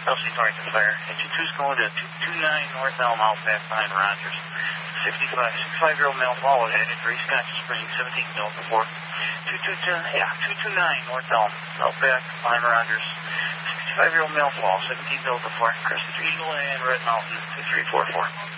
Chelsea North Fire. Engine 2's going to 229 North Elm Outback behind Rogers. 65-year-old male followed at Grace Scotch Spring, 17 Delta 4. 229 North Elm Outback behind Rogers. 65-year-old male fall, 17 Delta 4. Crested Eagle and Red Mountain, 2344.